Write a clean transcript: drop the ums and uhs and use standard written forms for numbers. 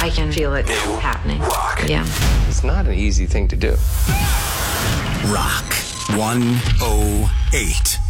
I can feel it happening. Rock. Yeah. It's not an easy thing to do. Rock 108.